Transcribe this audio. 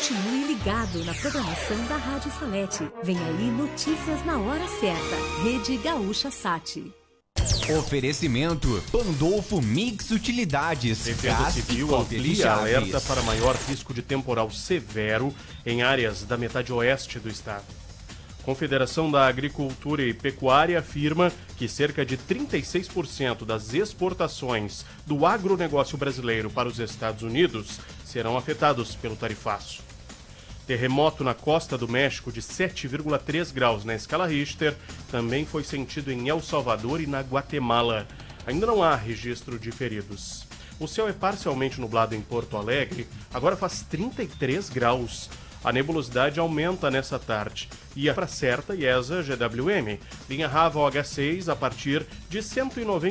Continue ligado na programação da Rádio Salete. Vem aí notícias na hora certa. Rede Gaúcha Sat. Oferecimento Pandolfo Mix Utilidades. Defesa Civil amplia alerta para maior risco de temporal severo em áreas da metade oeste do estado. Confederação da Agricultura e Pecuária afirma que cerca de 36% das exportações do agronegócio brasileiro para os Estados Unidos serão afetados pelo tarifaço. Terremoto na costa do México de 7,3 graus na escala Richter também foi sentido em El Salvador e na Guatemala. Ainda não há registro de feridos. O céu é parcialmente nublado em Porto Alegre, agora faz 33 graus. A nebulosidade aumenta nessa tarde. E a para certa IESA GWM, linha Rava OH6 a partir de 190